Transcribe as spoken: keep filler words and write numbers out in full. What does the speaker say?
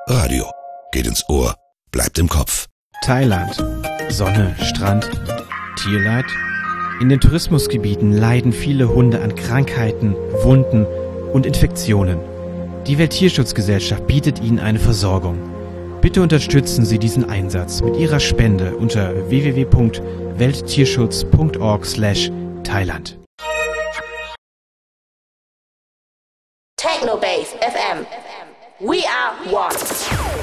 Radio. Geht ins Ohr, bleibt im Kopf. Thailand. Sonne, Strand, Tierleid. In den Tourismusgebieten leiden viele Hunde an Krankheiten, Wunden und Infektionen. Die Welttierschutzgesellschaft bietet ihnen eine Versorgung. Bitte unterstützen Sie diesen Einsatz mit Ihrer Spende unter w w w punkt welttierschutz punkt org slash Thailand. Technobase F M. We are one.